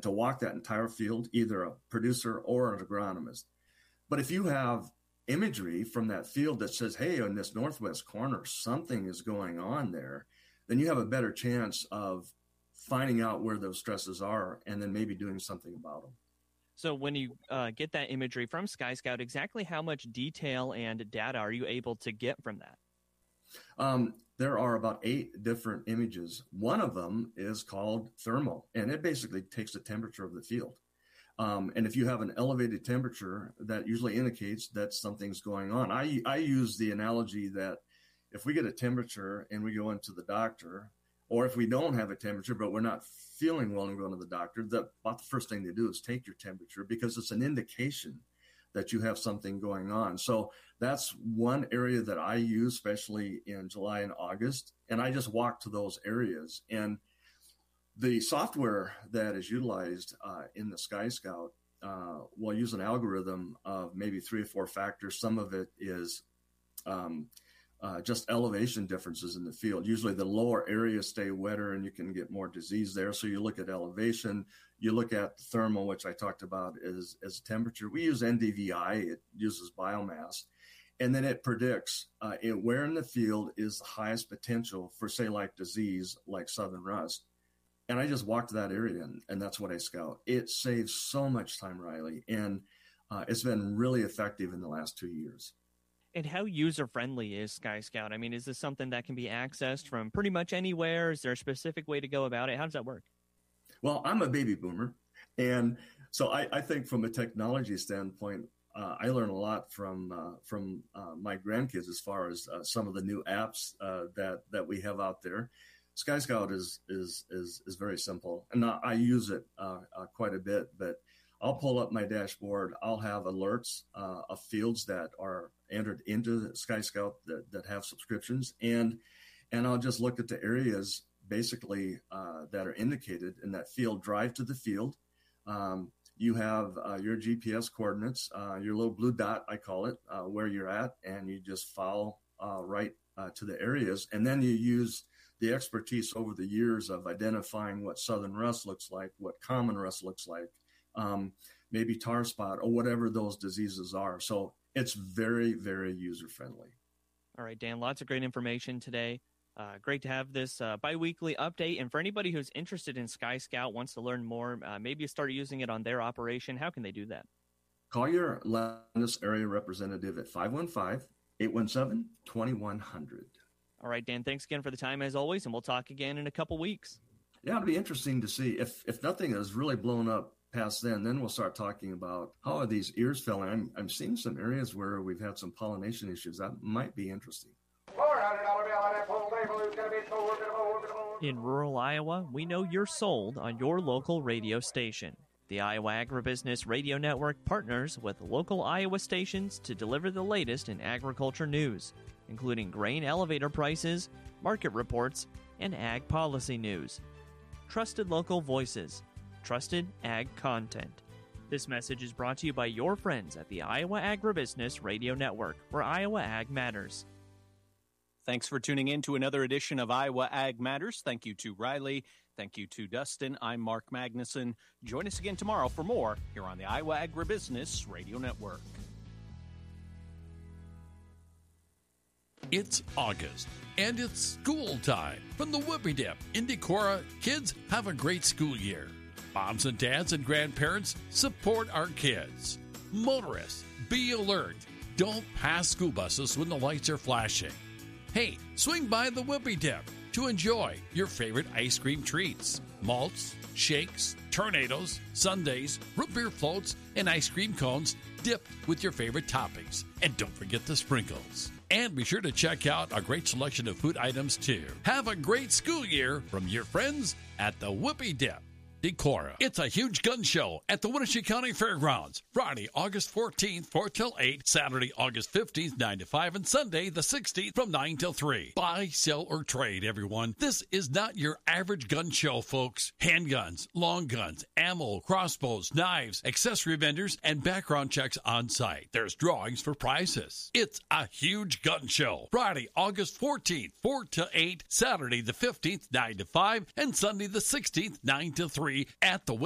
to walk that entire field, either a producer or an agronomist. But if you have imagery from that field that says, hey, in this northwest corner, something is going on there, then you have a better chance of finding out where those stresses are and then maybe doing something about them. So when you get that imagery from Sky Scout, exactly how much detail and data are you able to get from that? There are about 8 different images. One of them is called thermal, and it basically takes the temperature of the field. And if you have an elevated temperature, that usually indicates that something's going on. I use the analogy that if we get a temperature and we go into the doctor, or if we don't have a temperature, but we're not feeling well and going to the doctor, about the first thing they do is take your temperature because it's an indication that you have something going on. So that's one area that I use, especially in July and August. And I just walk to those areas. And the software that is utilized in the Sky Scout will use an algorithm of maybe 3 or 4 factors. Some of it is just elevation differences in the field. Usually the lower areas stay wetter and you can get more disease there. So you look at elevation, you look at thermal, which I talked about as temperature. We use NDVI, it uses biomass, and then it predicts where in the field is the highest potential for, say, like disease, like southern rust. And I just walk to that area and that's what I scout. It saves so much time, Riley, and it's been really effective in the last 2 years. And how user-friendly is Sky Scout? I mean, is this something that can be accessed from pretty much anywhere? Is there a specific way to go about it? How does that work? Well, I'm a baby boomer. And so I think from a technology standpoint, I learn a lot from my grandkids as far as some of the new apps that we have out there. Sky Scout is very simple. And I use it quite a bit, but I'll pull up my dashboard. I'll have alerts of fields that are entered into the Sky Scout that have subscriptions. And I'll just look at the areas basically that are indicated in that field. Drive to the field. You have your GPS coordinates, your little blue dot, I call it, where you're at, and you just follow right to the areas. And then you use the expertise over the years of identifying what southern rust looks like, what common rust looks like, maybe tar spot or whatever those diseases are. So it's very, very user-friendly. All right, Dan, lots of great information today. Great to have this biweekly update. And for anybody who's interested in Sky Scout, wants to learn more, maybe start using it on their operation, how can they do that? Call your Landis area representative at 515-817-2100. All right, Dan, thanks again for the time as always, and we'll talk again in a couple weeks. Yeah, it'll be interesting to see. If nothing has really blown up past then we'll start talking about how are these ears failing. I'm seeing some areas where we've had some pollination issues. That might be interesting. In rural Iowa, we know you're sold on your local radio station. The Iowa Agribusiness Radio Network partners with local Iowa stations to deliver the latest in agriculture news, including grain elevator prices, market reports, and ag policy news. Trusted local voices, trusted ag content. This message is brought to you by your friends at the Iowa Agribusiness Radio Network, where Iowa Ag matters. Thanks for tuning in to another edition of Iowa Ag Matters. Thank you to Riley. Thank you to Dustin. I'm Mark Magnuson. Join us again tomorrow for more here on the Iowa Agribusiness Radio Network. It's August, and it's school time. From the Whoopie Dip in Decorah, kids have a great school year. Moms and dads and grandparents support our kids. Motorists, be alert. Don't pass school buses when the lights are flashing. Hey, swing by the Whoopie Dip to enjoy your favorite ice cream treats. Malts, shakes, tornadoes, sundaes, root beer floats, and ice cream cones dipped with your favorite toppings. And don't forget the sprinkles. And be sure to check out our great selection of food items, too. Have a great school year from your friends at the Whoopie Dip, Decorah. It's a huge gun show at the Wenatchee County Fairgrounds. Friday, August 14th, 4 till 8. Saturday, August 15th, 9 to 5. And Sunday, the 16th, from 9 till 3. Buy, sell, or trade, everyone. This is not your average gun show, folks. Handguns, long guns, ammo, crossbows, knives, accessory vendors, and background checks on site. There's drawings for prizes. It's a huge gun show. Friday, August 14th, 4 till 8. Saturday, the 15th, 9 to 5. And Sunday, the 16th, 9 till 3. At the